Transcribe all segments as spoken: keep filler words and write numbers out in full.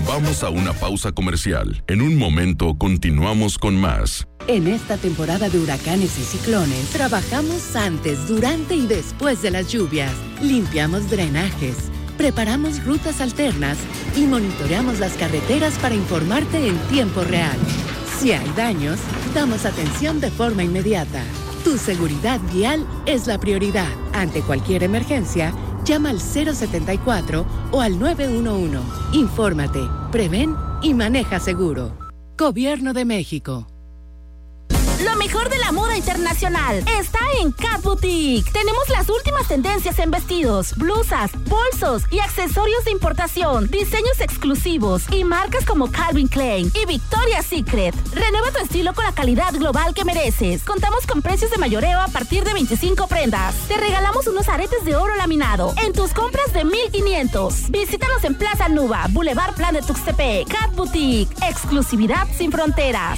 Vamos a una pausa comercial. En un momento continuamos con más. En esta temporada de huracanes y ciclones, trabajamos antes, durante y después de las lluvias. Limpiamos drenajes, preparamos rutas alternas y monitoreamos las carreteras para informarte en tiempo real. Si hay daños, damos atención de forma inmediata. Tu seguridad vial es la prioridad. Ante cualquier emergencia, llama al cero setenta y cuatro o al nueve uno uno. Infórmate, prevén y maneja seguro. Gobierno de México. Lo mejor de la moda internacional está en Cat Boutique. Tenemos las últimas tendencias en vestidos, blusas, bolsos y accesorios de importación, diseños exclusivos y marcas como Calvin Klein y Victoria's Secret. Renueva tu estilo con la calidad global que mereces. Contamos con precios de mayoreo a partir de veinticinco prendas. Te regalamos unos aretes de oro laminado en tus compras de mil quinientos. Visítanos en Plaza Nuba, Boulevard Plan de Tuxtepec. Cat Boutique, exclusividad sin fronteras.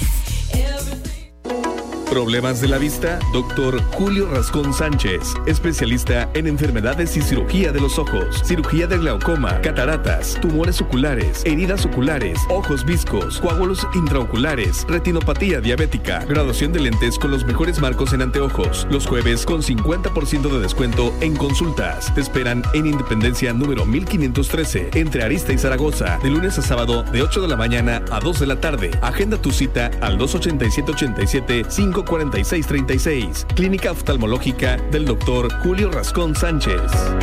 ¿Problemas de la vista? Doctor Julio Rascón Sánchez, especialista en enfermedades y cirugía de los ojos, cirugía de glaucoma, cataratas, tumores oculares, heridas oculares, ojos viscos, coágulos intraoculares, retinopatía diabética, graduación de lentes con los mejores marcos en anteojos. Los jueves con cincuenta por ciento de descuento en consultas. Te esperan en Independencia número mil quinientos trece, entre Arista y Zaragoza, de lunes a sábado de ocho de la mañana a dos de la tarde. Agenda tu cita al dos ochenta y siete, ochenta y siete, cinco cuarenta y seis, treinta y seis. Clínica Oftalmológica del doctor Julio Rascón Sánchez.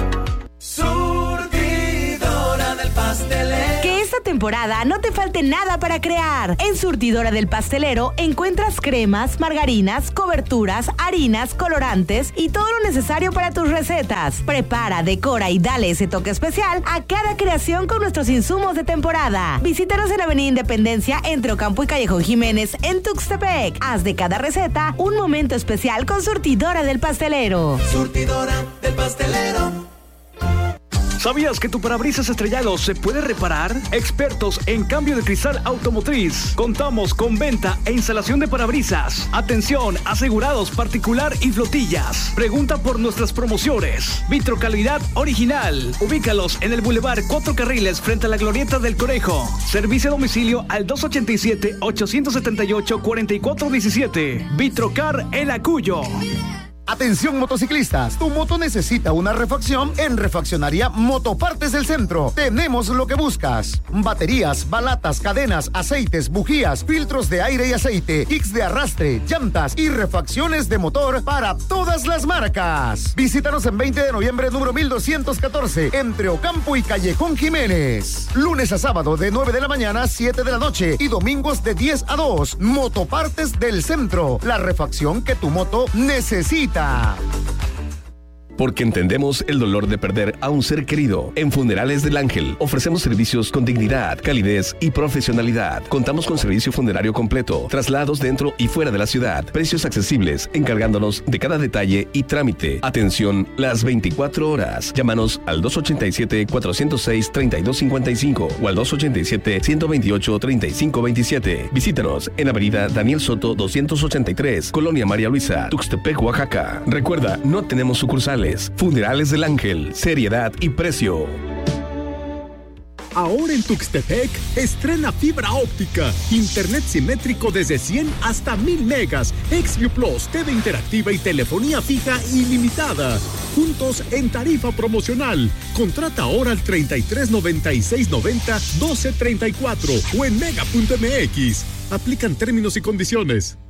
Surtidora del Pastelero. Que esta temporada no te falte nada para crear. En Surtidora del Pastelero encuentras cremas, margarinas, coberturas, harinas, colorantes y todo lo necesario para tus recetas. Prepara, decora y dale ese toque especial a cada creación con nuestros insumos de temporada. Visítanos en Avenida Independencia entre Ocampo y Callejón Jiménez en Tuxtepec. Haz de cada receta un momento especial con Surtidora del Pastelero. Surtidora del Pastelero. ¿Sabías que tu parabrisas estrellado se puede reparar? Expertos en cambio de cristal automotriz. Contamos con venta e instalación de parabrisas. Atención, asegurados particular y flotillas. Pregunta por nuestras promociones. Vitrocalidad original. Ubícalos en el Boulevard Cuatro Carriles frente a la Glorieta del Conejo. Servicio a domicilio al dos ochenta y siete, ochocientos setenta y ocho, cuarenta y cuatro diecisiete. Vitrocar El Acuyo. Atención motociclistas, tu moto necesita una refacción en Refaccionaría Motopartes del Centro. Tenemos lo que buscas: baterías, balatas, cadenas, aceites, bujías, filtros de aire y aceite, kicks de arrastre, llantas y refacciones de motor para todas las marcas. Visítanos en veinte de noviembre número mil doscientos catorce, entre Ocampo y Callejón Jiménez. Lunes a sábado de nueve de la mañana a siete de la noche y domingos de diez a dos. Motopartes del Centro, la refacción que tu moto necesita. Porque entendemos el dolor de perder a un ser querido. En Funerales del Ángel ofrecemos servicios con dignidad, calidez y profesionalidad. Contamos con servicio funerario completo, traslados dentro y fuera de la ciudad, precios accesibles, encargándonos de cada detalle y trámite. Atención las veinticuatro horas. Llámanos al dos ochenta y siete, cuatrocientos seis, treinta y dos cincuenta y cinco o al dos ochenta y siete, ciento veintiocho, treinta y cinco veintisiete. Visítanos en Avenida Daniel Soto doscientos ochenta y tres, Colonia María Luisa, Tuxtepec, Oaxaca. Recuerda, no tenemos sucursales. Funerales del Ángel, seriedad y precio. Ahora en Tuxtepec, estrena fibra óptica, internet simétrico desde cien hasta mil megas, XView Plus, T V interactiva y telefonía fija ilimitada. Juntos en tarifa promocional. Contrata ahora al treinta y tres, noventa y seis, noventa, doce, treinta y cuatro o en mega punto m x. Aplican términos y condiciones.